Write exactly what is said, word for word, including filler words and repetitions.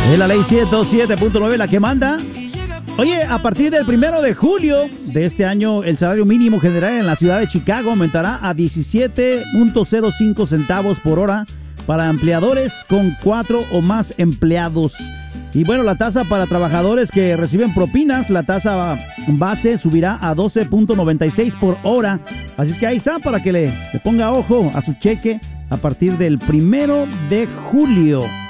Es la ley ciento siete punto nueve la que manda. Oye, a partir del primero de julio de este año, el salario mínimo general en la ciudad de Chicago aumentará a diecisiete punto cero cinco centavos por hora para empleadores con cuatro o más empleados. Y bueno, la tasa para trabajadores que reciben propinas, la tasa base subirá a doce punto noventa y seis por hora. Así es que ahí está, para que le, le ponga ojo a su cheque a partir del primero de julio.